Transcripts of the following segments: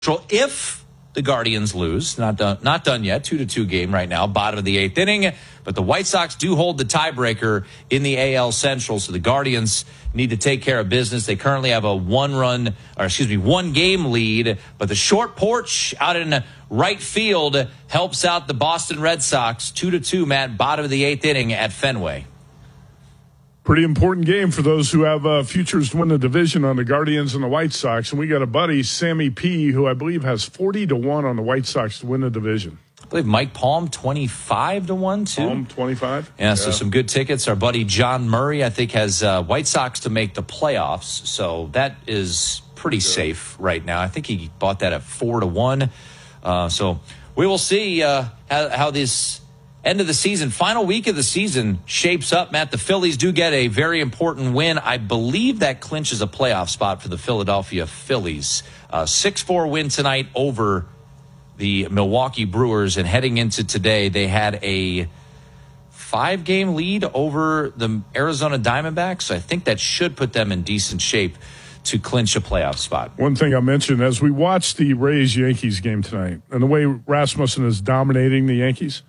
If the Guardians lose, not done yet, 2-2 game right now, bottom of the 8th inning. But the White Sox do hold the tiebreaker in the AL Central, so the Guardians need to take care of business. They currently have a one game lead, but the short porch out in right field helps out the Boston Red Sox 2-2, Matt, bottom of the 8th inning at Fenway. Pretty important game for those who have futures to win the division on the Guardians and the White Sox. And we got a buddy, Sammy P., who I believe has 40-1 on the White Sox to win the division. I believe Mike Palm 25-1 too. Palm 25. Yeah, so some good tickets. Our buddy John Murray, I think, has White Sox to make the playoffs. So that is pretty safe right now. I think he bought that at 4-1. So we will see how this end of the season, final week of the season shapes up, Matt. The Phillies do get a very important win. I believe that clinches a playoff spot for the Philadelphia Phillies. 6-4 win tonight over the Milwaukee Brewers. And heading into today, they had a 5-game lead over the Arizona Diamondbacks. So I think that should put them in decent shape to clinch a playoff spot. One thing I mentioned, as we watched the Rays-Yankees game tonight, and the way Rasmussen is dominating the Yankees,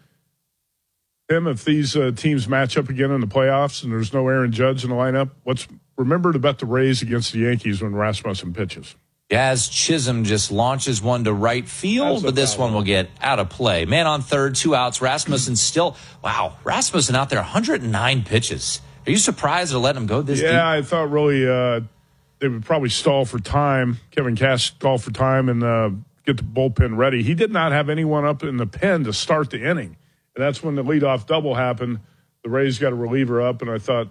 if these teams match up again in the playoffs and there's no Aaron Judge in the lineup, remember to bet the Rays against the Yankees when Rasmussen pitches. Jazz Chisholm just launches one to right field, but this one will get out of play. Man on third, 2 outs. Rasmussen Rasmussen out there, 109 pitches. Are you surprised they're letting him go this deep? Yeah, I thought really they would probably stall for time. Kevin Cash stall for time and get the bullpen ready. He did not have anyone up in the pen to start the inning. And that's when the leadoff double happened. The Rays got a reliever up, and I thought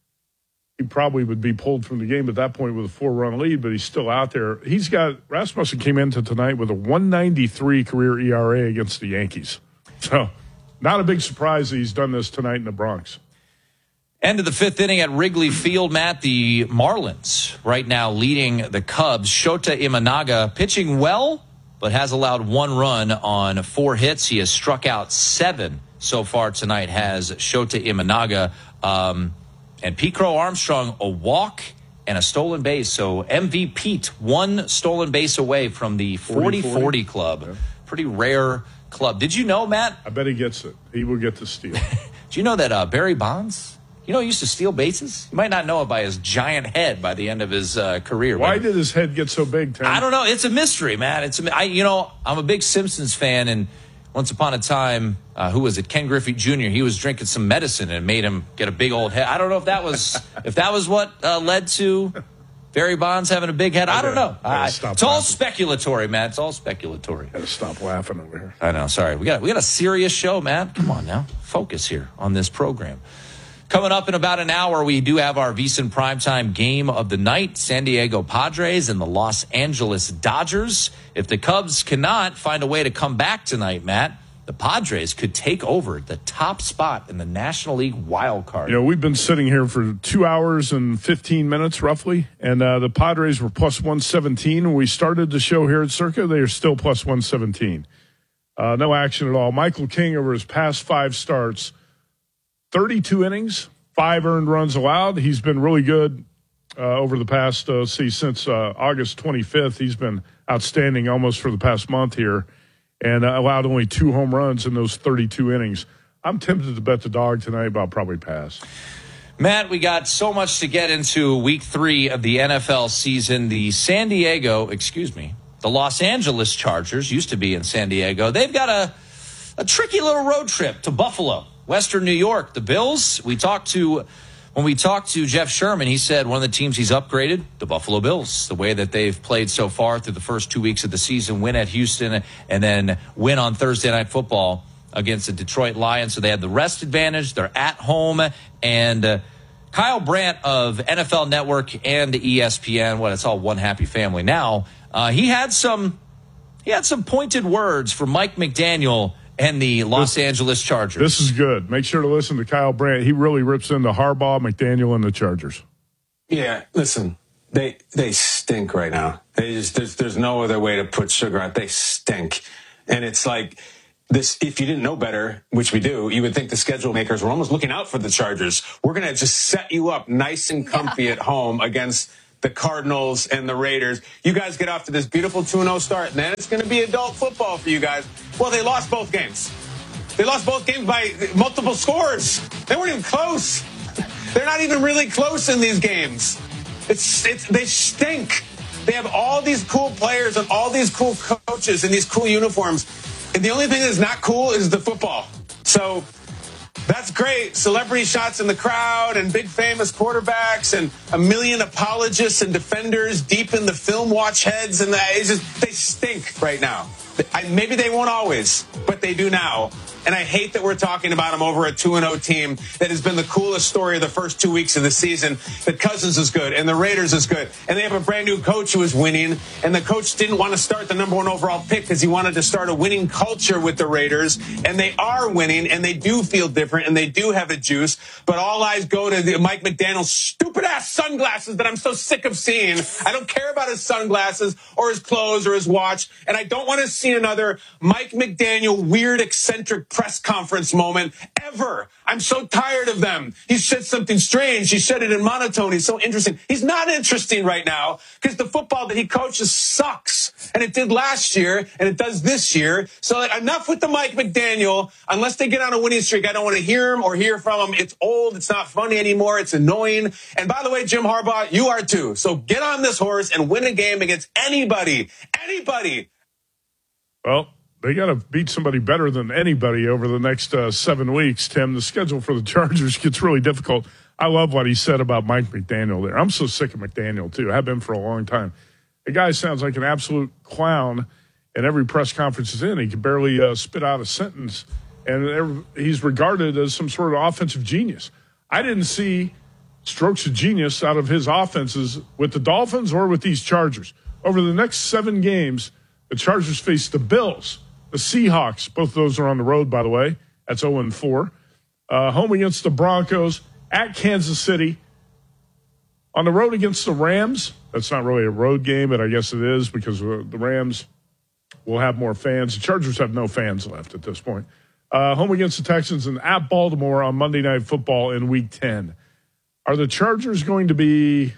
he probably would be pulled from the game at that point with a 4-run lead, but he's still out there. Rasmussen came into tonight with a 1.93 career ERA against the Yankees. So not a big surprise that he's done this tonight in the Bronx. End of the 5th inning at Wrigley Field, Matt. The Marlins right now leading the Cubs. Shota Imanaga pitching well, but has allowed 1 run on 4 hits. He has struck out 7 so far tonight, has Shota Imanaga. And Pete Crow Armstrong, a walk and a stolen base. So MV Pete, 1 stolen base away from the 40-40 club. Yeah. Pretty rare club. Did you know, Matt? I bet he gets it. He will get the steal. Do you know that Barry Bonds, he used to steal bases? You might not know it by his giant head by the end of his career. Why did his head get so big, Tim? I don't know. It's a mystery, man. I'm a big Simpsons fan, and once upon a time, who was it? Ken Griffey Jr. He was drinking some medicine and made him get a big old head. I don't know if that was what led to Barry Bonds having a big head. I don't know. It's all speculatory, Matt. It's all speculatory. Got to stop laughing over here. I know. Sorry. We got a serious show, Matt. Come on now. Focus here on this program. Coming up in about an hour, we do have our VSiN Primetime Game of the Night, San Diego Padres and the Los Angeles Dodgers. If the Cubs cannot find a way to come back tonight, Matt, the Padres could take over the top spot in the National League wild card. We've been sitting here for 2 hours and 15 minutes, roughly, and the Padres were plus 117. When we started the show here at Circa, they are still plus 117. No action at all. Michael King, over his past 5 starts, 32 innings, 5 earned runs allowed. He's been really good over the past, since August 25th. He's been outstanding almost for the past month here and allowed only 2 home runs in those 32 innings. I'm tempted to bet the dog tonight, but I'll probably pass. Matt, we got so much to get into week 3 of the NFL season. The Los Angeles Chargers used to be in San Diego. They've got a tricky little road trip to Buffalo, Western New York. The Bills, when we talked to Jeff Sherman, he said one of the teams he's upgraded, the Buffalo Bills, the way that they've played so far through the first 2 weeks of the season, win at Houston and then win on Thursday Night Football against the Detroit Lions. So they have the rest advantage. They're at home. And Kyle Brandt of NFL Network and ESPN, it's all one happy family now. He had some pointed words for Mike McDaniel and the Los Angeles Chargers. This is good. Make sure to listen to Kyle Brandt. He really rips into Harbaugh, McDaniel, and the Chargers. Yeah, listen, they stink right now. There's no other way to put sugar on it. They stink. And it's like this, if you didn't know better, which we do, you would think the schedule makers were almost looking out for the Chargers. We're going to just set you up nice and comfy at home against the Cardinals and the Raiders. You guys get off to this beautiful 2-0 start, and then it's going to be adult football for you guys. Well, they lost both games. They lost both games by multiple scores. They weren't even close. They're not even really close in these games. They stink. They have all these cool players and all these cool coaches and these cool uniforms. And the only thing that's not cool is the football. So that's great. Celebrity shots in the crowd and big famous quarterbacks and a million apologists and defenders deep in the film watch heads. And they stink right now. Maybe they won't always, but they do now. And I hate that we're talking about them over a 2-0 team that has been the coolest story of the first 2 weeks of the season. That Cousins is good and the Raiders is good. And they have a brand new coach who is winning. And the coach didn't want to start the number 1 overall pick because he wanted to start a winning culture with the Raiders. And they are winning and they do feel different and they do have a juice. But all eyes go to Mike McDaniel's stupid ass sunglasses that I'm so sick of seeing. I don't care about his sunglasses or his clothes or his watch. And I don't want to see another Mike McDaniel weird eccentric press conference moment ever. I'm so tired of them. He said something strange. He said it in monotone. He's so interesting. He's not interesting right now because the football that he coaches sucks. And it did last year and it does this year. So enough with the Mike McDaniel. Unless they get on a winning streak, I don't want to hear him or hear from him. It's old. It's not funny anymore. It's annoying. And by the way, Jim Harbaugh, you are too. So get on this horse and win a game against anybody. Anybody. Well, they got to beat somebody better than anybody over the next 7 weeks, Tim. The schedule for the Chargers gets really difficult. I love what he said about Mike McDaniel there. I'm so sick of McDaniel, too. I have been for a long time. The guy sounds like an absolute clown in every press conference he's in. He can barely spit out a sentence, and he's regarded as some sort of offensive genius. I didn't see strokes of genius out of his offenses with the Dolphins or with these Chargers. Over the next 7 games, the Chargers face the Bills, the Seahawks. Both of those are on the road, by the way. That's 0-4. Home against the Broncos, at Kansas City. On the road against the Rams. That's not really a road game, but I guess it is because the Rams will have more fans. The Chargers have no fans left at this point. Home against the Texans and at Baltimore on Monday Night Football in Week 10. Are the Chargers going to be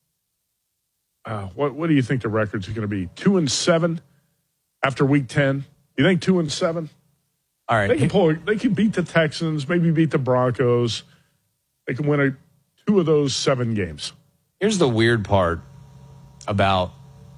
what do you think the records are going to be? 2-7 after Week 10? You think 2-7? All right. They can beat the Texans, maybe beat the Broncos. They can win 2 of those 7 games. Here's the weird part about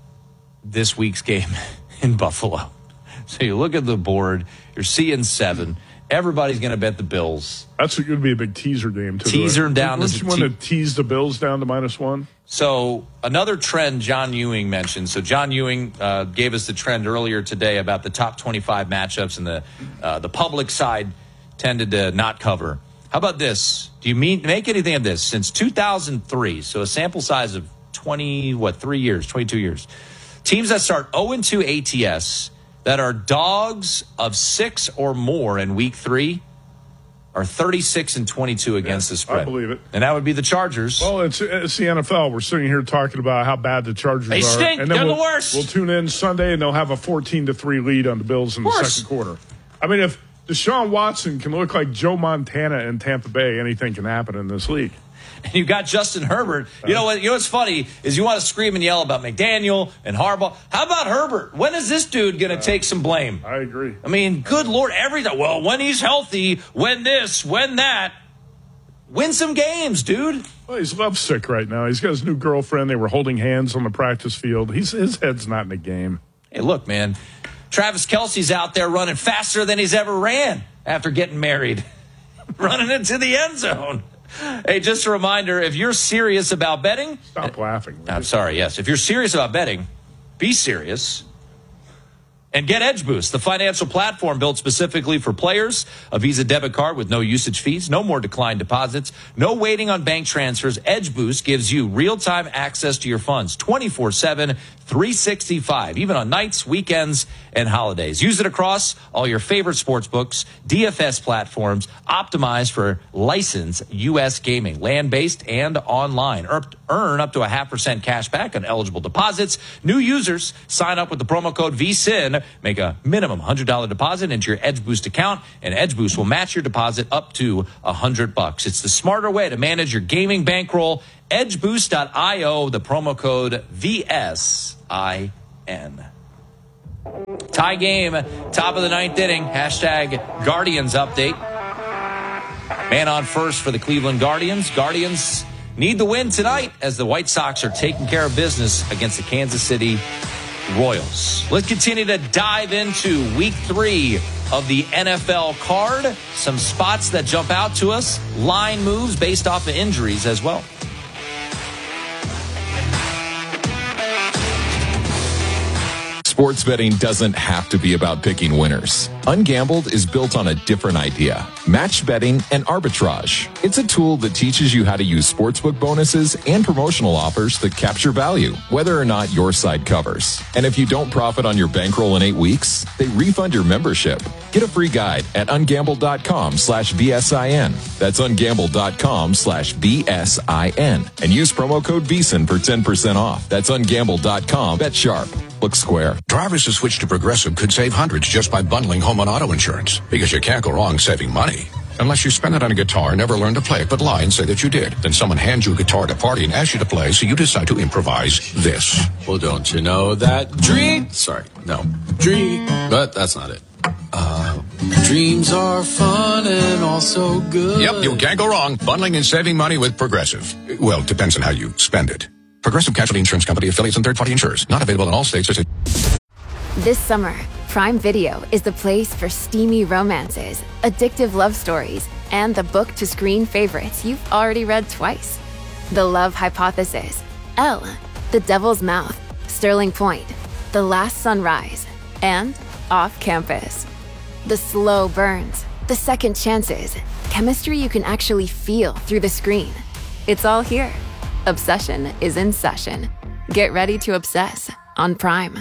this week's game in Buffalo. So you look at the board, you're seeing 7. Everybody's going to bet the Bills. That's going to be a big teaser game, too. Teaser them down. Don't you want to tease the Bills down to -1? So another trend John Ewing mentioned. So John Ewing gave us the trend earlier today about the top 25 matchups, and the public side tended to not cover. How about this? Do you make anything of this? Since 2003, so a sample size of 22 years. Teams that start 0-2 ATS that are dogs of 6 or more in Week 3 are 36-22 against the spread. I believe it. And that would be the Chargers. Well, it's the NFL. We're sitting here talking about how bad the Chargers are. They stink. And then They're the worst. We'll tune in Sunday, and they'll have a 14-3 lead on the Bills in the second quarter. I mean, if Deshaun Watson can look like Joe Montana in Tampa Bay, anything can happen in this league. And you got Justin Herbert. You know what's funny is you want to scream and yell about McDaniel and Harbaugh. How about Herbert? When is this dude going to take some blame? I agree. I mean, good Lord, everything. Well, when he's healthy, when this, when that. Win some games, dude. Well, he's lovesick right now. He's got his new girlfriend. They were holding hands on the practice field. His head's not in the game. Hey, look, man. Travis Kelce's out there running faster than he's ever ran after getting married. Running into the end zone. Hey, just a reminder, if you're serious about betting... Stop laughing. I'm sorry, yes. If you're serious about betting, be serious. And get Edge Boost, the financial platform built specifically for players. A Visa debit card with no usage fees, no more declined deposits, no waiting on bank transfers. Edge Boost gives you real-time access to your funds 24/7, 365, even on nights, weekends, and holidays. Use it across all your favorite sports books, DFS platforms, optimized for licensed U.S. gaming, land-based and online. Earn up to 0.5% cash back on eligible deposits. New users sign up with the promo code VSIN in. Make a minimum $100 deposit into your Edge Boost account, and Edge Boost will match your deposit up to $100. It's the smarter way to manage your gaming bankroll. EdgeBoost.io, the promo code VSIN. Tie game, top of the ninth inning. Hashtag Guardians update. Man on first for the Cleveland Guardians. Guardians need the win tonight as the White Sox are taking care of business against the Kansas City Royals. Let's continue to dive into week 3 of the NFL card. Some spots that jump out to us. Line moves based off of injuries as well. Sports betting doesn't have to be about picking winners. Ungambled is built on a different idea: match betting and arbitrage. It's a tool that teaches you how to use sportsbook bonuses and promotional offers that capture value, whether or not your side covers. And if you don't profit on your bankroll in 8 weeks, they refund your membership. Get a free guide at ungambled.com/BSIN. That's ungambled.com/BSIN. And use promo code VSIN for 10% off. That's ungambled.com. Bet sharp. Look square. Drivers who switch to Progressive could save hundreds just by bundling home and auto insurance, because you can't go wrong saving money. Unless you spend it on a guitar, never learn to play it, but lie and say that you did. Then someone hands you a guitar at a party and asks you to play, so you decide to improvise this. Well, don't you know that but that's not it. Dreams are fun and also good. Yep, you can't go wrong bundling and saving money with Progressive. Well, depends on how you spend it. Progressive Casualty Insurance Company, affiliates, and third-party insurers. Not available in all states. This summer, Prime Video is the place for steamy romances, addictive love stories, and the book-to-screen favorites you've already read twice. The Love Hypothesis, Elle, The Devil's Mouth, Sterling Point, The Last Sunrise, and Off Campus. The slow burns, the second chances, chemistry you can actually feel through the screen. It's all here. Obsession is in session. Get ready to obsess on Prime.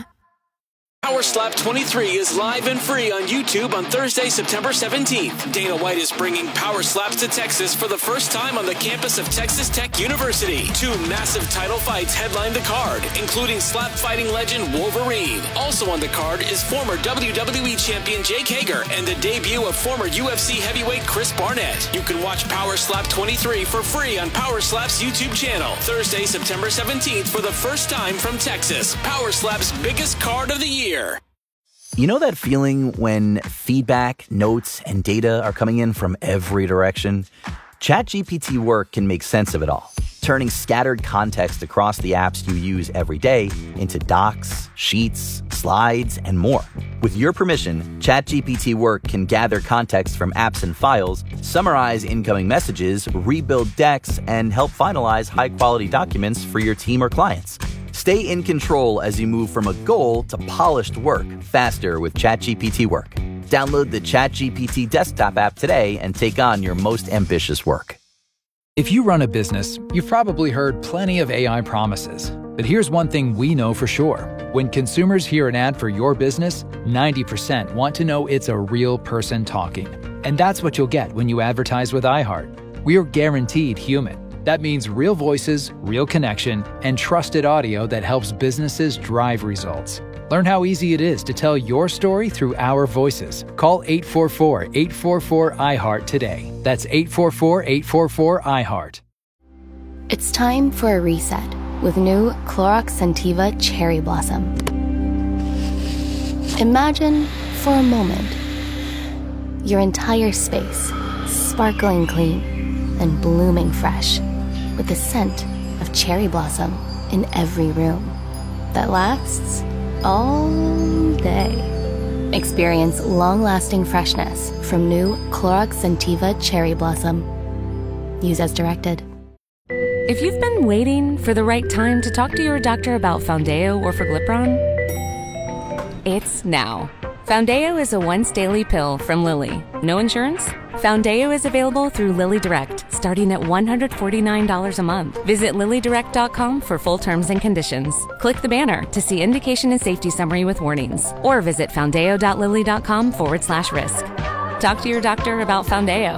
Power Slap 23 is live and free on YouTube on Thursday, September 17th. Dana White is bringing Power Slaps to Texas for the first time on the campus of Texas Tech University. 2 massive title fights headline the card, including slap fighting legend Wolverine. Also on the card is former WWE champion Jake Hager and the debut of former UFC heavyweight Chris Barnett. You can watch Power Slap 23 for free on Power Slap's YouTube channel. Thursday, September 17th for the first time from Texas. Power Slap's biggest card of the year. You know that feeling when feedback, notes, and data are coming in from every direction? ChatGPT Work can make sense of it all, turning scattered context across the apps you use every day into docs, sheets, slides, and more. With your permission, ChatGPT Work can gather context from apps and files, summarize incoming messages, rebuild decks, and help finalize high-quality documents for your team or clients. Stay in control as you move from a goal to polished work faster with ChatGPT Work. Download the ChatGPT desktop app today and take on your most ambitious work. If you run a business, you've probably heard plenty of AI promises. But here's one thing we know for sure. When consumers hear an ad for your business, 90% want to know it's a real person talking. And that's what you'll get when you advertise with iHeart. We're guaranteed human. That means real voices, real connection, and trusted audio that helps businesses drive results. Learn how easy it is to tell your story through our voices. Call 844-844-iHeart today. That's 844-844-iHeart. It's time for a reset with new Clorox Scentiva Cherry Blossom. Imagine, for a moment, your entire space sparkling clean and blooming fresh, with the scent of cherry blossom in every room that lasts all day. Experience long-lasting freshness from new Clorox Scentiva Cherry Blossom. Use as directed. If you've been waiting for the right time to talk to your doctor about Foundayo or Forglipron, it's now. Foundayo is a once-daily pill from Lilly. No insurance? Foundayo is available through Lilly Direct, starting at $149 a month. Visit LillyDirect.com for full terms and conditions. Click the banner to see indication and safety summary with warnings, or visit foundayo.lilly.com/risk. Talk to your doctor about Foundayo.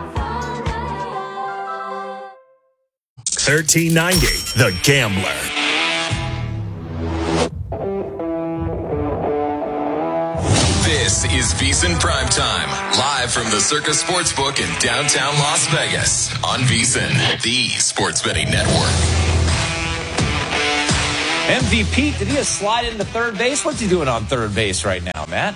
1390, The Gambler. This is VSiN Primetime, live from the Circa Sportsbook in downtown Las Vegas on VSiN, the sports betting network. MVP, did he just slide into third base? What's he doing on third base right now, Matt?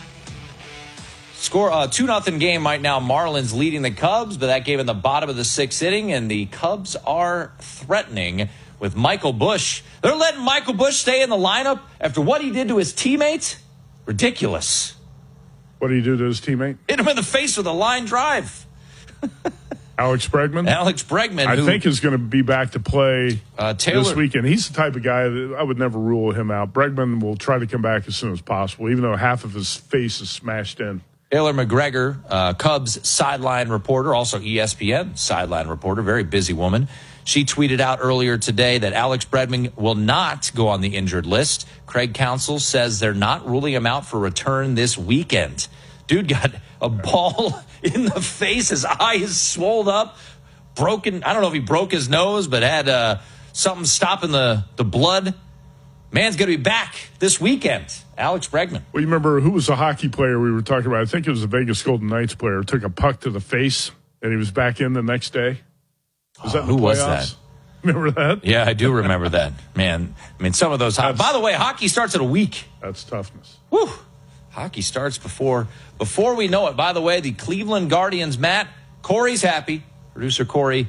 Score 2-0 game right now. Marlins leading the Cubs, but that game in the bottom of the sixth inning, and the Cubs are threatening with Michael Busch. They're letting Michael Busch stay in the lineup after what he did to his teammate? Ridiculous. What did he do to his teammate? Hit him in the face with a line drive. Alex Bregman? Alex Bregman, I think is going to be back to play this weekend. He's the type of guy that I would never rule him out. Bregman will try to come back as soon as possible, even though half of his face is smashed in. Taylor McGregor, Cubs sideline reporter, also ESPN sideline reporter, very busy woman. She tweeted out earlier today that Alex Bregman will not go on the injured list. Craig Counsell says they're not ruling him out for return this weekend. Dude got a ball in the face. His eye is swelled up, broken. I don't know if he broke his nose, but had something stopping the blood. Man's going to be back this weekend. Alex Bregman. Well, you remember who was the hockey player we were talking about? I think it was the Vegas Golden Knights player. Took a puck to the face, and he was back in the next day. Was that in the who playoffs? Was that? Remember that? Yeah, I do remember that. Man, I mean, some of those. By the way, hockey starts in a week. That's toughness. Woo! Hockey starts before we know it. By the way, the Cleveland Guardians, Matt, Corey's happy. Producer Corey,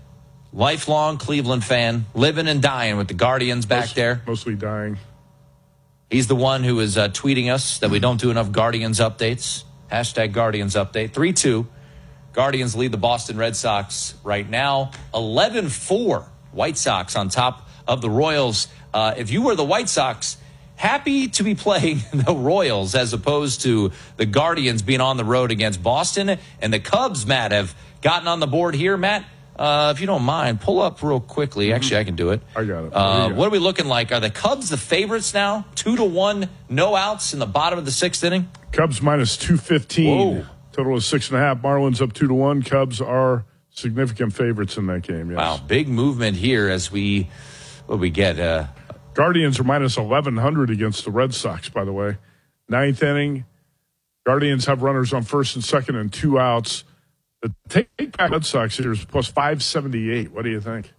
lifelong Cleveland fan, living and dying with the Guardians back there. Mostly dying. He's the one who is tweeting us that we don't do enough Guardians updates. Hashtag Guardians update. 3-2. Guardians lead the Boston Red Sox right now. 11-4. White Sox on top of the Royals. If you were the White Sox, happy to be playing the Royals as opposed to the Guardians being on the road against Boston. And the Cubs, Matt, have gotten on the board here. Matt, if you don't mind, pull up real quickly. Actually, I can do it. I got it. What are we looking like? Are the Cubs the favorites now? 2-1, no outs in the bottom of the sixth inning? Cubs minus 215. Whoa. Total of 6.5. Marlins up 2-1. Cubs are significant favorites in that game. Yes. Wow, big movement here as we get. Guardians are minus 1,100 against the Red Sox, by the way. Ninth inning. Guardians have runners on first and second and 2 outs. The take-back Red Sox here is plus 578. What do you think?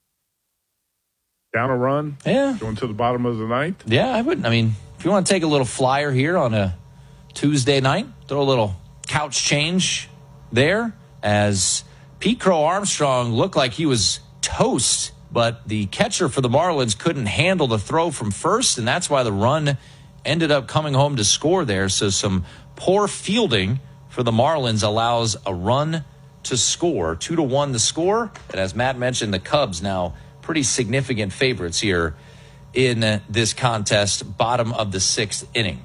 Down a run? Yeah. Going to the bottom of the ninth? Yeah, I would. I mean, if you want to take a little flyer here on a Tuesday night, throw a little couch change there as Pete Crow Armstrong looked like he was toast, but the catcher for the Marlins couldn't handle the throw from first, and that's why the run ended up coming home to score there. So some poor fielding for the Marlins allows a run to score. 2-1 the score. And as Matt mentioned, the Cubs now pretty significant favorites here in this contest, bottom of the sixth inning.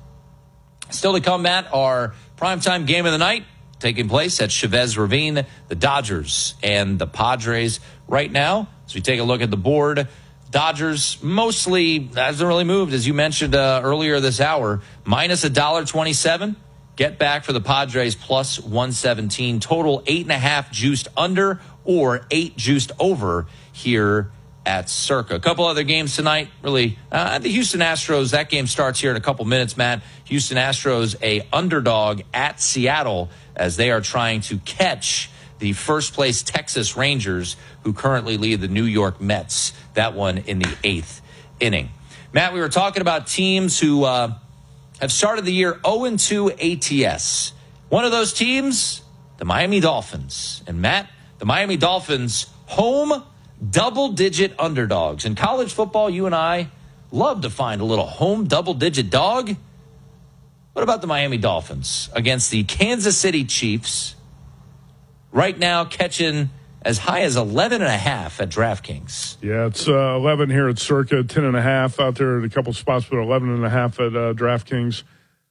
Still to come, Matt, our primetime game of the night taking place at Chavez Ravine, the Dodgers and the Padres right now. As we take a look at the board, Dodgers mostly hasn't really moved, as you mentioned earlier this hour, minus $1.27. Get back for the Padres plus 117. Total 8.5 juiced under or 8 juiced over here at Circa. A couple other games tonight. Really, the Houston Astros, that game starts here in a couple minutes, Matt. Houston Astros, a underdog at Seattle as they are trying to catch the first place Texas Rangers, who currently lead the New York Mets. That one in the 8th inning. Matt, we were talking about teams who have started the year 0-2 ATS. One of those teams, the Miami Dolphins. And Matt, the Miami Dolphins, home double-digit underdogs. In college football, you and I love to find a little home double-digit dog. What about the Miami Dolphins against the Kansas City Chiefs? Right now, catching as high as 11.5 at DraftKings. Yeah, it's 11 here at Circa, 10.5 out there at a couple spots, but 11.5 at DraftKings.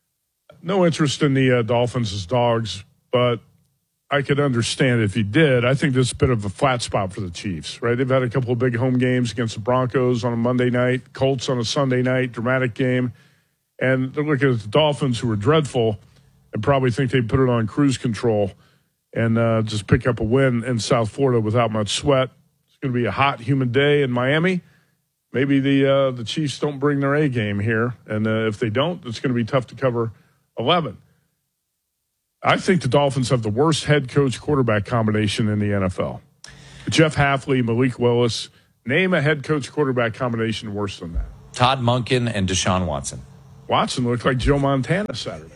No interest in the Dolphins as dogs, but I could understand if you did. I think this is a bit of a flat spot for the Chiefs, right? They've had a couple of big home games against the Broncos on a Monday night, Colts on a Sunday night, dramatic game. And they're looking at the Dolphins, who are dreadful, and probably think they put it on cruise control and just pick up a win in South Florida without much sweat. It's going to be a hot, humid day in Miami. Maybe the Chiefs don't bring their A game here, and if they don't, it's going to be tough to cover 11. I think the Dolphins have the worst head coach quarterback combination in the NFL. Jeff Hafley, Malik Willis. Name a head coach quarterback combination worse than that. Todd Monken and Deshaun Watson. Watson looked like Joe Montana Saturday.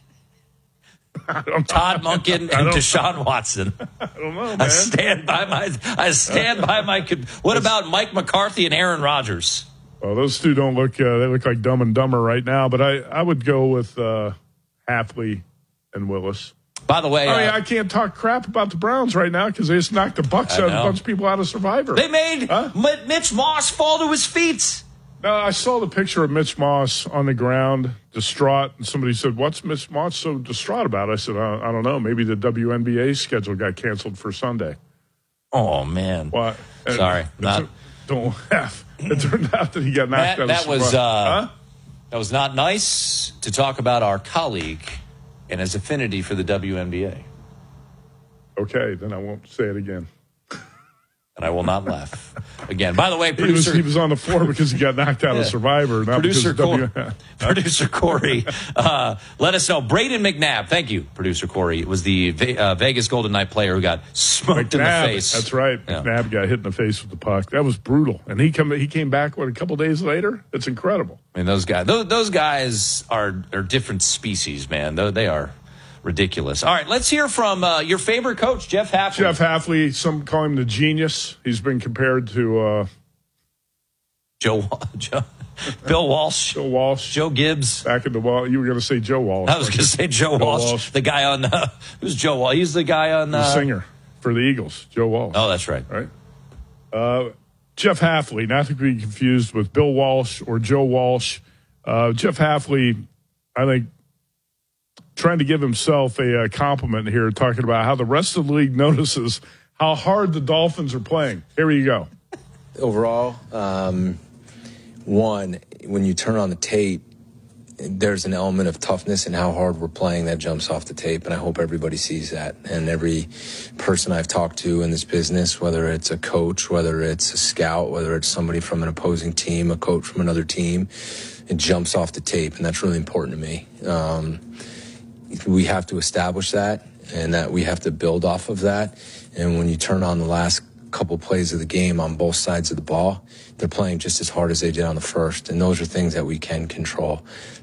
Todd Monken and Deshaun Watson. I don't know, man. I stand by my. What about Mike McCarthy and Aaron Rodgers? Well, those two don't look. They look like Dumb and Dumber right now. But I would go with Hafley and Willis. By the way, I can't talk crap about the Browns right now because they just knocked the Bucs out, a bunch of people out of Survivor. They made Mitch Moss fall to his feet. No, I saw the picture of Mitch Moss on the ground, distraught, and somebody said, "What's Mitch Moss so distraught about?" I said, "I don't know. Maybe the WNBA schedule got canceled for Sunday." Oh man! What? Sorry, don't laugh. It turned out that he got knocked out. That was not nice to talk about our colleague and his affinity for the WNBA. Okay, then I won't say it again. And I will not laugh again. By the way, producer... He was on the floor because he got knocked out of Survivor. Not producer Corey, let us know. Braden McNabb, thank you, producer Corey. It was the Vegas Golden Knight player who got smoked in the face. That's right. Yeah. McNabb got hit in the face with the puck. That was brutal. And he came back, a couple days later? It's incredible. I mean, those guys are different species, man. They are ridiculous. All right, let's hear from your favorite coach, Jeff Hafley. Jeff Hafley, some call him the genius. He's been compared to Bill Walsh. Bill Walsh. Joe Gibbs. Back in the wall. You were going to say Joe Walsh. I was going to say Joe Walsh. The guy on who's Joe Walsh? He's the guy on the singer for the Eagles, Joe Walsh. Oh, that's right. Right. Jeff Hafley, not to be confused with Bill Walsh or Joe Walsh. Jeff Hafley, I think, trying to give himself a compliment here, talking about how the rest of the league notices how hard the Dolphins are playing. Here you go. Overall, one, when you turn on the tape, there's an element of toughness in how hard we're playing that jumps off the tape, and I hope everybody sees that. And every person I've talked to in this business, whether it's a coach, whether it's a scout, whether it's somebody from an opposing team, a coach from another team, it jumps off the tape, and that's really important to me. We have to establish that, and that we have to build off of that. And when you turn on the last couple plays of the game on both sides of the ball, they're playing just as hard as they did on the first. And those are things that we can control.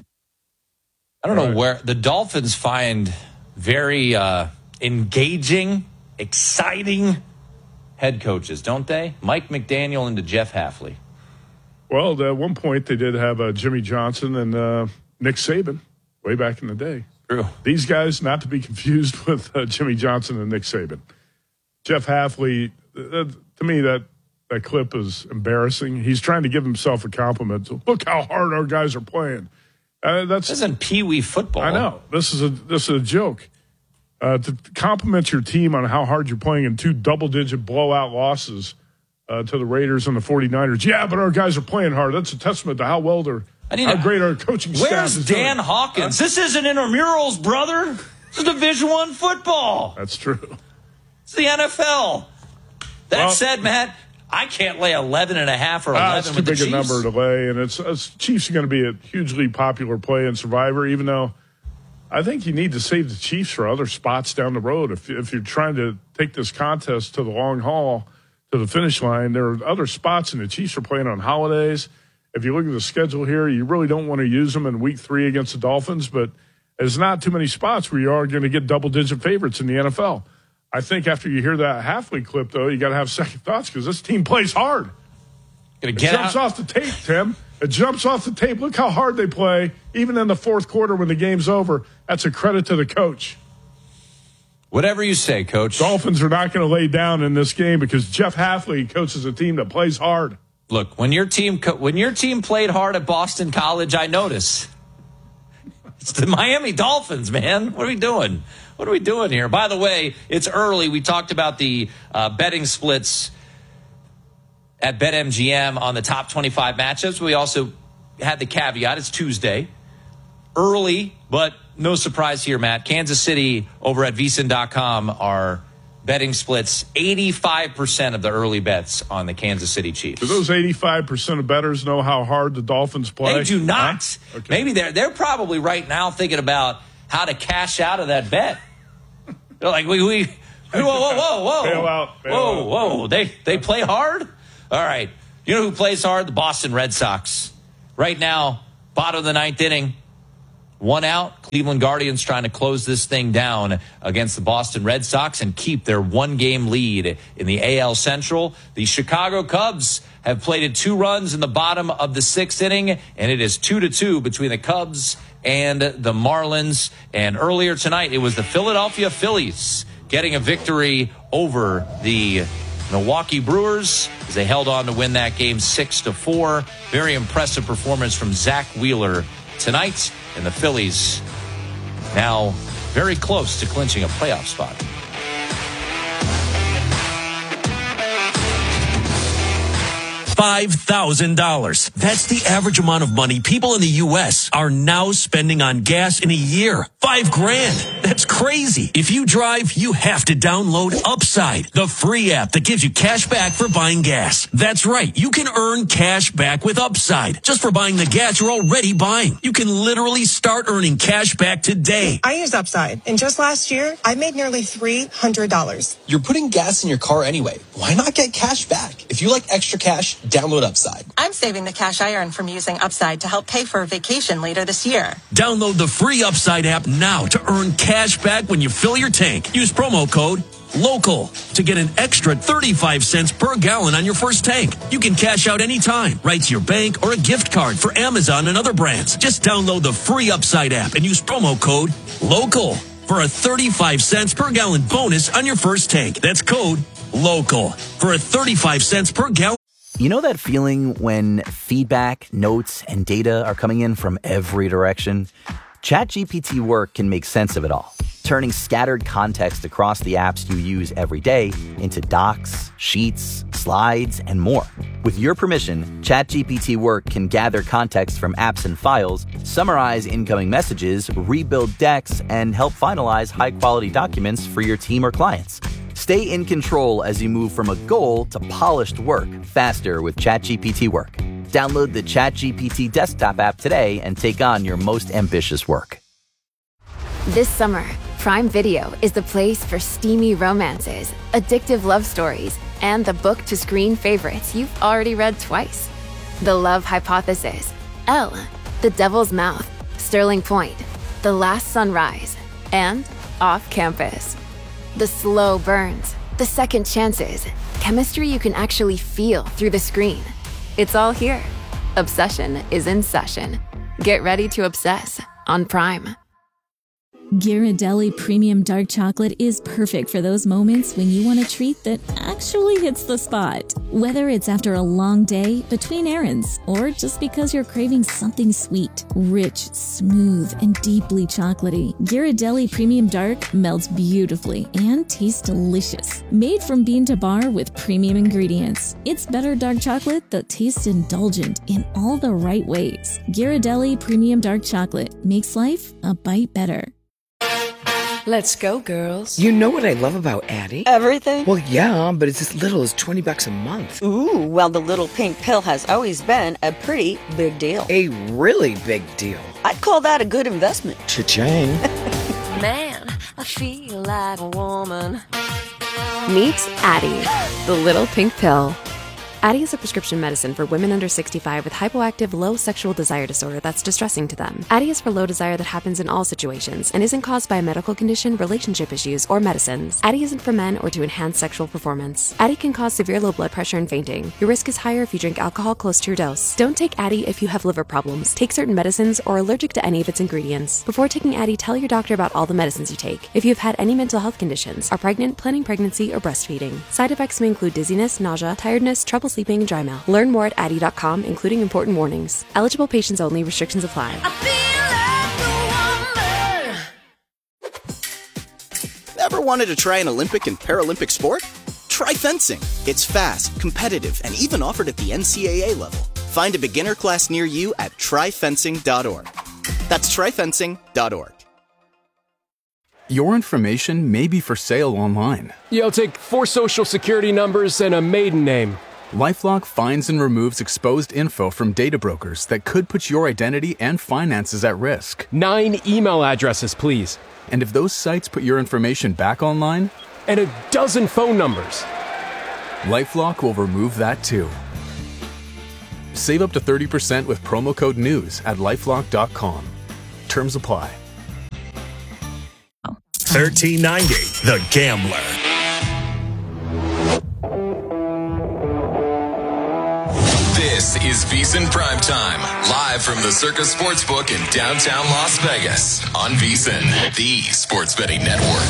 I don't know where the Dolphins find very engaging, exciting head coaches, don't they? Mike McDaniel into Jeff Hafley. Well, at one point they did have Jimmy Johnson and Nick Saban way back in the day. True. These guys, not to be confused with Jimmy Johnson and Nick Saban. Jeff Hafley, to me, that clip is embarrassing. He's trying to give himself a compliment. So, look how hard our guys are playing. This isn't Pee-wee football. I know. This is a joke. To compliment your team on how hard you're playing in 2 double-digit blowout losses to the Raiders and the 49ers. Yeah, but our guys are playing hard. That's a testament to how well how great our coaching staff is. Where's Dan Hawkins? This isn't intramurals, brother. This is Division I football. That's true. It's the NFL. That said, Matt, I can't lay 11.5 or 11 with the Chiefs. It's too big a number to lay, and Chiefs are going to be a hugely popular play in Survivor, even though I think you need to save the Chiefs for other spots down the road. If you're trying to take this contest to the long haul, to the finish line, there are other spots, and the Chiefs are playing on holidays. If you look at the schedule here, you really don't want to use them in Week 3 against the Dolphins, but there's not too many spots where you are going to get double-digit favorites in the NFL. I think after you hear that Hafley clip, though, you got to have second thoughts because this team plays hard. It jumps off the tape, Tim. It jumps off the tape. Look how hard they play, even in the fourth quarter when the game's over. That's a credit to the coach. Whatever you say, Coach. Dolphins are not going to lay down in this game because Jeff Hafley coaches a team that plays hard. Look, when your team played hard at Boston College, I notice. It's the Miami Dolphins, man. What are we doing? What are we doing here? By the way, it's early. We talked about the betting splits at BetMGM on the top 25 matchups. We also had the caveat. It's Tuesday. Early, but no surprise here, Matt. Kansas City over at VSiN.com are betting splits 85% of the early bets on the Kansas City Chiefs. Do those 85% of bettors know how hard the Dolphins play? They do not. Huh? Okay. Maybe they're probably right now thinking about how to cash out of that bet. They're like, whoa. Bail out. Whoa. They play hard? All right. You know who plays hard? The Boston Red Sox. Right now, bottom of the ninth inning. 1 out. Cleveland Guardians trying to close this thing down against the Boston Red Sox and keep their 1-game lead in the AL Central. The Chicago Cubs have plated 2 runs in the bottom of the 6th inning, and it is 2-2 between the Cubs and the Marlins. And earlier tonight, it was the Philadelphia Phillies getting a victory over the Milwaukee Brewers as they held on to win that game 6-4. Very impressive performance from Zach Wheeler tonight. And the Phillies now very close to clinching a playoff spot. $5,000. That's the average amount of money people in the U.S. are now spending on gas in a year. $5,000. That's crazy. If you drive, you have to download Upside, the free app that gives you cash back for buying gas. That's right. You can earn cash back with Upside just for buying the gas you're already buying. You can literally start earning cash back today. I use Upside, and just last year, I made nearly $300. You're putting gas in your car anyway. Why not get cash back? If you like extra cash, download Upside. I'm saving the cash I earn from using Upside to help pay for a vacation later this year. Download the free Upside app now to earn cash back when you fill your tank. Use promo code LOCAL to get an extra 35 cents per gallon on your first tank. You can cash out anytime, right to your bank or a gift card for Amazon and other brands. Just download the free Upside app and use promo code LOCAL for a 35 cents per gallon bonus on your first tank. That's code LOCAL for a 35 cents per gallon. You know that feeling when feedback, notes, and data are coming in from every direction? ChatGPT Work can make sense of it all, turning scattered context across the apps you use every day into docs, sheets, slides, and more. With your permission, ChatGPT Work can gather context from apps and files, summarize incoming messages, rebuild decks, and help finalize high-quality documents for your team or clients. Stay in control as you move from a goal to polished work faster with ChatGPT Work. Download the ChatGPT desktop app today and take on your most ambitious work. This summer, Prime Video is the place for steamy romances, addictive love stories, and the book-to-screen favorites you've already read twice. The Love Hypothesis, Elle, The Devil's Mouth, Sterling Point, The Last Sunrise, and Off Campus. The slow burns, the second chances, chemistry you can actually feel through the screen. It's all here. Obsession is in session. Get ready to obsess on Prime. Ghirardelli Premium Dark Chocolate is perfect for those moments when you want a treat that actually hits the spot. Whether it's after a long day, between errands, or just because you're craving something sweet, rich, smooth, and deeply chocolatey, Ghirardelli Premium Dark melts beautifully and tastes delicious. Made from bean to bar with premium ingredients, it's better dark chocolate that tastes indulgent in all the right ways. Ghirardelli Premium Dark Chocolate makes life a bite better. Let's go, girls. You know what I love about Addie? Everything? Well, yeah, but it's as little as $20 a month. Ooh, well, the little pink pill has always been a pretty big deal. A really big deal. I'd call that a good investment. Cha-ching. Man, I feel like a woman. Meet Addie, the little pink pill. Addie is a prescription medicine for women under 65 with hypoactive low sexual desire disorder that's distressing to them. Addie is for low desire that happens in all situations and isn't caused by a medical condition, relationship issues, or medicines. Addie isn't for men or to enhance sexual performance. Addie can cause severe low blood pressure and fainting. Your risk is higher if you drink alcohol close to your dose. Don't take Addie if you have liver problems, take certain medicines, or are allergic to any of its ingredients. Before taking Addie, tell your doctor about all the medicines you take. If you've had any mental health conditions, are pregnant, planning pregnancy, or breastfeeding. Side effects may include dizziness, nausea, tiredness, trouble sleeping, and dry mouth. Learn more at Addie.com, including important warnings. Eligible patients only. Restrictions apply. Ever wanted to try an Olympic and Paralympic sport? Try fencing. It's fast, competitive, and even offered at the NCAA level. Find a beginner class near you at tryfencing.org. That's tryfencing.org. Your information may be for sale online. Yo, take 4 social security numbers and a maiden name. LifeLock finds and removes exposed info from data brokers that could put your identity and finances at risk. 9 email addresses, please. And if those sites put your information back online, and a dozen phone numbers, LifeLock will remove that too. Save up to 30% with promo code NEWS at LifeLock.com. Terms apply. 1390, The Gambler. This is VSiN Primetime, live from the Circus Sportsbook in downtown Las Vegas on VSiN, the sports betting network.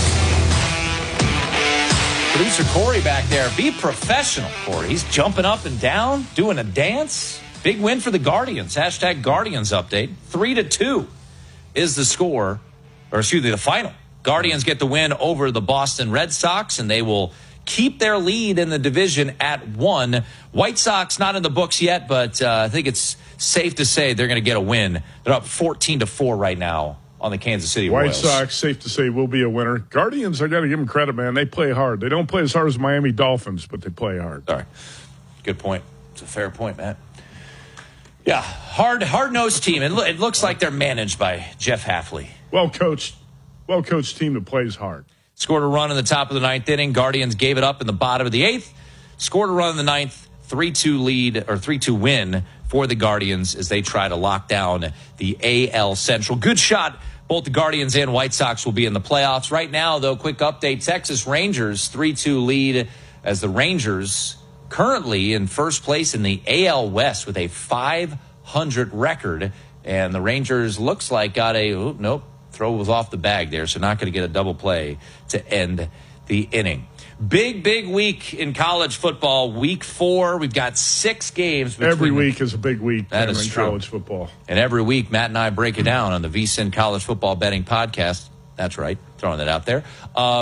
Producer Corey back there. Be professional, Corey. He's jumping up and down, doing a dance. Big win for the Guardians. Hashtag Guardians update. 3-2 is the score, or excuse me, the final. Guardians get the win over the Boston Red Sox, and they will keep their lead in the division at 1. White Sox not in the books yet, but I think it's safe to say they're going to get a win. They're up 14-4 right now on the Kansas City Royals. White Sox, safe to say, will be a winner. Guardians, I got to give them credit, man. They play hard. They don't play as hard as Miami Dolphins, but they play hard. Sorry. Good point. It's a fair point, Matt. Yeah, hard-nosed team. It looks like they're managed by Jeff Hafley. Well-coached team that plays hard. Scored a run in the top of the 9th inning. Guardians gave it up in the bottom of the 8th. Scored a run in the 9th. 3-2 lead, or 3-2 win for the Guardians as they try to lock down the AL Central. Good shot. Both the Guardians and White Sox will be in the playoffs. Right now, though, quick update. Texas Rangers 3-2 lead as the Rangers currently in first place in the AL West with a .500 record. And the Rangers looks like got a, throw was off the bag there, so not going to get a double play to end the inning. Big week in college football. Week 4, we've got 6 games. Every week is a big week that is in true. College football. And every week, Matt and I break it down on the VSiN College Football Betting Podcast. That's right, throwing that out there.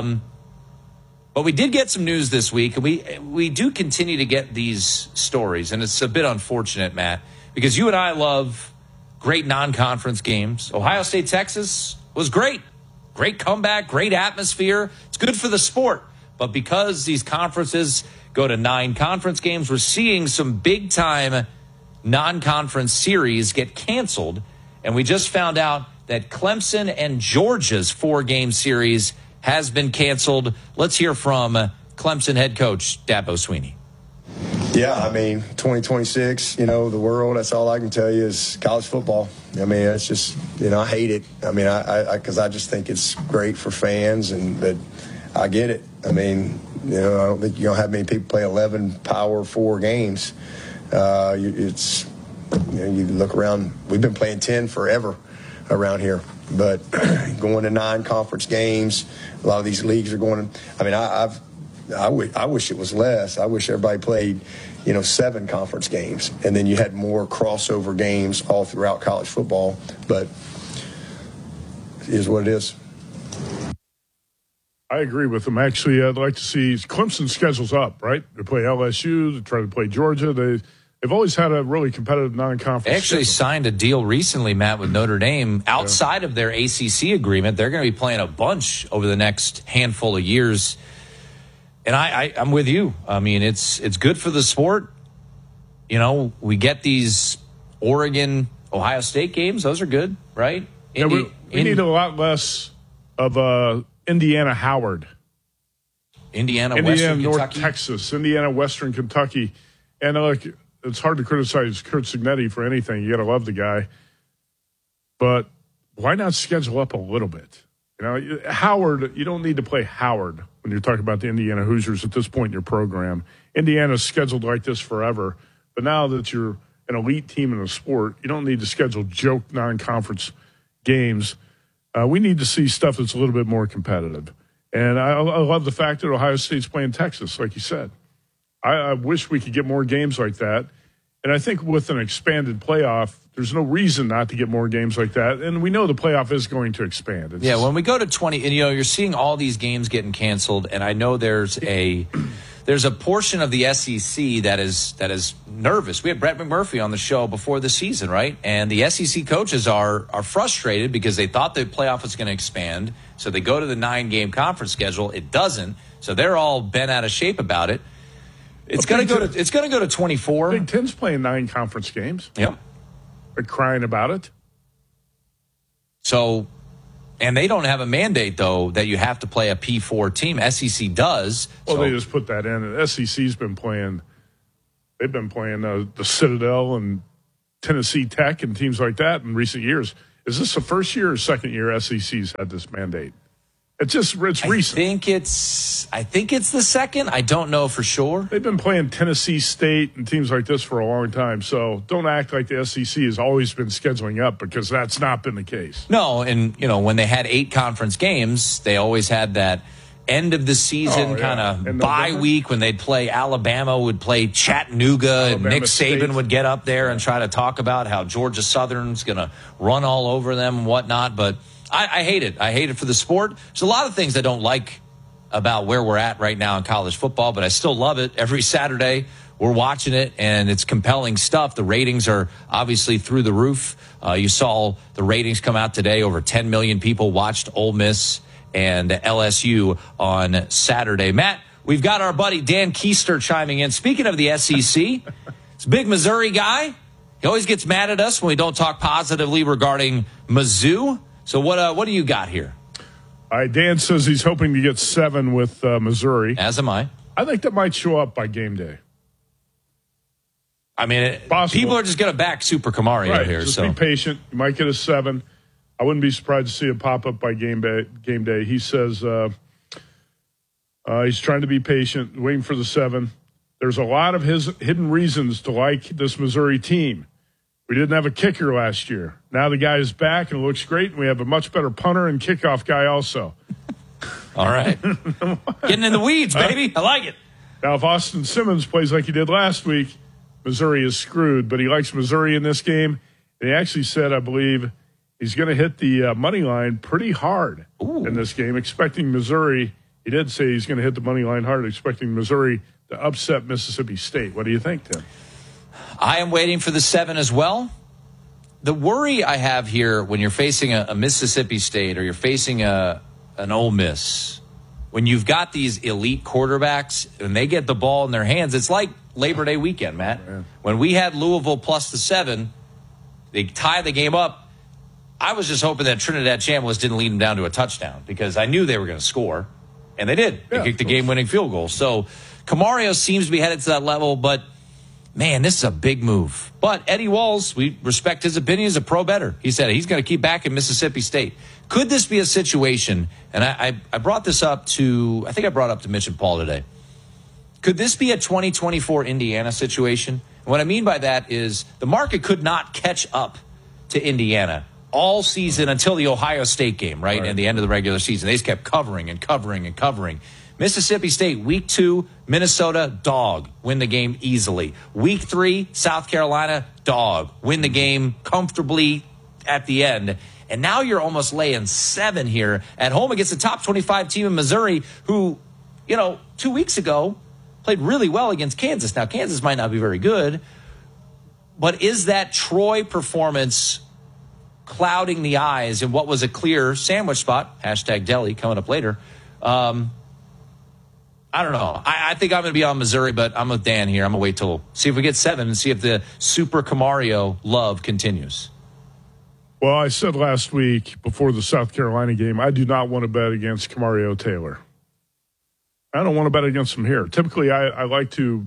But we did get some news this week, and we do continue to get these stories, and it's a bit unfortunate, Matt, because you and I love great non-conference games. Ohio State, Texas was great. Great comeback, great atmosphere. It's good for the sport. But because these conferences go to 9 conference games, we're seeing some big-time non-conference series get canceled. And we just found out that Clemson and Georgia's 4-game series has been canceled. Let's hear from Clemson head coach Dabo Swinney. Yeah, I mean, 2026, the world, that's all I can tell you is college football. I mean, it's just, I hate it. I mean, because I just think it's great for fans, but I get it. I mean, I don't think you're going to have many people play 11 Power 4 games. You look around, we've been playing 10 forever around here. But going to 9 conference games, a lot of these leagues are going to, I mean, I wish it was less. I wish everybody played, 7 conference games, and then you had more crossover games all throughout college football. But it is what it is. I agree with them. Actually, I'd like to see Clemson schedules up, right? They play LSU, they try to play Georgia. They've always had a really competitive non-conference. They actually signed a deal recently, Matt, with Notre Dame. Outside of their ACC agreement, they're going to be playing a bunch over the next handful of years. And I'm with you. I mean, it's good for the sport. We get these Oregon, Ohio State games. Those are good, right? We need a lot less of Indiana Howard. Indiana, Western North Kentucky. Texas, Indiana, Western Kentucky. And it's hard to criticize Curt Cignetti for anything. You got to love the guy. But why not schedule up a little bit? Howard, you don't need to play Howard when you're talking about the Indiana Hoosiers at this point in your program. Indiana's scheduled like this forever. But now that you're an elite team in the sport, you don't need to schedule joke non-conference games. We need to see stuff that's a little bit more competitive. And I love the fact that Ohio State's playing Texas, like you said. I wish we could get more games like that. And I think with an expanded playoff, there's no reason not to get more games like that. And we know the playoff is going to expand. When we go to 20, and you're seeing all these games getting canceled, and I know there's a portion of the SEC that is nervous. We had Brett McMurphy on the show before the season, right? And the SEC coaches are frustrated because they thought the playoff was going to expand. So they go to the 9-game conference schedule. It doesn't. So they're all bent out of shape about it. It's going to go to 24. Big Ten's playing 9 conference games. Yep. They're crying about it. So, and they don't have a mandate, though, that you have to play a P4 team. SEC does. Well, they just put that in. The SEC's been playing. They've been playing the Citadel and Tennessee Tech and teams like that in recent years. Is this the first year or second year SEC's had this mandate? It's recent. I think it's the second. I don't know for sure. They've been playing Tennessee State and teams like this for a long time. So don't act like the SEC has always been scheduling up, because that's not been the case. No, and when they had 8 conference games, they always had that end of the season kind of bye week when they'd play Alabama, would play Chattanooga, and Nick Saban would get up there and try to talk about how Georgia Southern's going to run all over them and whatnot. But I hate it. I hate it for the sport. There's a lot of things I don't like about where we're at right now in college football, but I still love it. Every Saturday we're watching it, and it's compelling stuff. The ratings are obviously through the roof. You saw the ratings come out today. Over 10 million people watched Ole Miss and LSU on Saturday. Matt, we've got our buddy Dan Keister chiming in. Speaking of the SEC, it's a big Missouri guy. He always gets mad at us when we don't talk positively regarding Mizzou. So what do you got here? All right, Dan says he's hoping to get 7 with Missouri. As am I. I think that might show up by game day. I mean, people are just going to back Super Camario here. Just so be patient. You might get a 7. I wouldn't be surprised to see it pop up by game day. He says he's trying to be patient, waiting for the 7. There's a lot of his hidden reasons to like this Missouri team. We didn't have a kicker last year. Now the guy is back and it looks great, and we have a much better punter and kickoff guy also. All right. Getting in the weeds, baby. I like it. Now, if Austin Simmons plays like he did last week, Missouri is screwed. But he likes Missouri in this game. And he actually said, I believe, he's going to hit the money line pretty hard in this game, expecting Missouri. He did say he's going to hit the money line hard, expecting Missouri to upset Mississippi State. What do you think, Tim? I am waiting for the 7 as well. The worry I have here when you're facing a Mississippi State or you're facing an Ole Miss, when you've got these elite quarterbacks and they get the ball in their hands, it's like Labor Day weekend, Matt. Oh, when we had Louisville plus the 7, they tie the game up. I was just hoping that Trinidad Chambliss didn't lead them down to a touchdown, because I knew they were going to score, and they did. They kicked the game-winning field goal. So Camario seems to be headed to that level, but man, this is a big move. But Eddie Walls, we respect his opinion, is a pro bettor. He said he's going to keep back in Mississippi State. Could this be a situation, and I brought this up to, I think I brought up to Mitch and Paul today. Could this be a 2024 Indiana situation? And what I mean by that is the market could not catch up to Indiana all season until the Ohio State game, right? And the end of the regular season. They just kept covering and covering and covering. Mississippi State, week 2, Minnesota, dog, win the game easily. Week 3, South Carolina, dog, win the game comfortably at the end. And now you're almost laying 7 here at home against the top 25 team in Missouri, who, 2 weeks ago played really well against Kansas. Now, Kansas might not be very good, but is that Troy performance clouding the eyes in what was a clear sandwich spot, #Delhi coming up later? I don't know. I think I'm going to be on Missouri, but I'm with Dan here. I'm going to wait see if we get 7 and see if the Super Camario love continues. Well, I said last week before the South Carolina game, I do not want to bet against Camario Taylor. I don't want to bet against him here. Typically, I like to,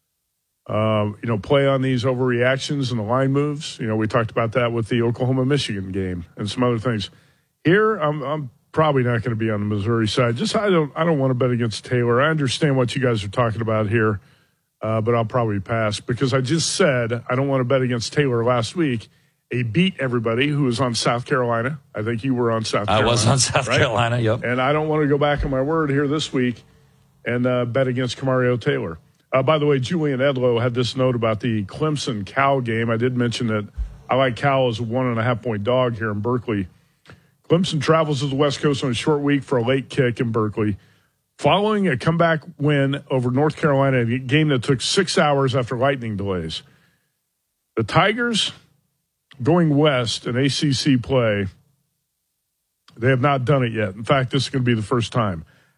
play on these overreactions and the line moves. We talked about that with the Oklahoma-Michigan game and some other things. Here, I'm probably not going to be on the Missouri side. I don't want to bet against Taylor. I understand what you guys are talking about here, but I'll probably pass, because I just said I don't want to bet against Taylor last week. He beat everybody who was on South Carolina. I think you were on South Carolina. I was on South Carolina, yep. And I don't want to go back on my word here this week and bet against Camario Taylor. By the way, Julian Edlow had this note about the Clemson-Cal game. I did mention that I like Cal as a 1.5-point dog here in Berkeley. Clemson travels to the West Coast on a short week for a late kick in Berkeley. Following a comeback win over North Carolina, a game that took 6 hours after lightning delays. The Tigers going west in ACC play, they have not done it yet. In fact, this is going to be the first time.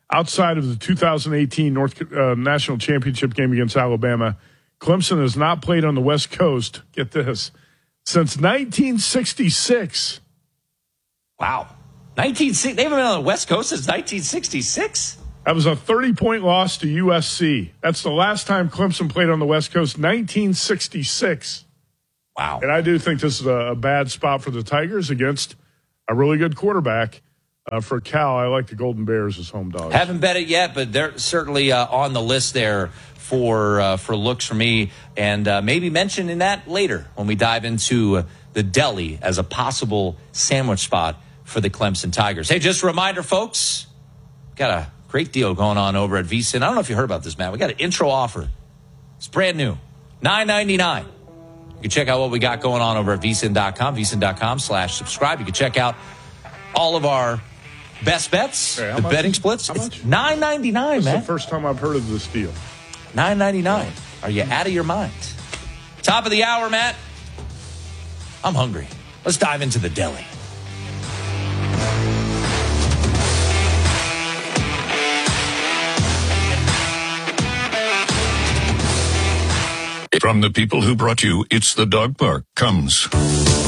outside of the 2018 National Championship game against Alabama, Clemson has not played on the West Coast, get this, since 1966. Wow. They haven't been on the West Coast since 1966? That was a 30-point loss to USC. That's the last time Clemson played on the West Coast, 1966. Wow. And I do think this is a bad spot for the Tigers against a really good quarterback. For Cal, I like the Golden Bears as home dogs. Haven't bet it yet, but they're certainly on the list there for looks for me. And maybe mentioning that later when we dive into the deli as a possible sandwich spot for the Clemson Tigers. Hey, just a reminder, folks, got a great deal going on over at VSiN. I don't know if you heard about this, Matt. We got an intro offer. It's brand new, $9.99. You can check out what we got going on over at VSiN.com, VSiN.com/subscribe. You can check out all of our best bets, the betting splits. How much? It's $9.99, man. This is the first time I've heard of this deal. $9.99. Are you out of your mind? Top of the hour, Matt. I'm hungry. Let's dive into the deli. From the people who brought you It's the Dog Park comes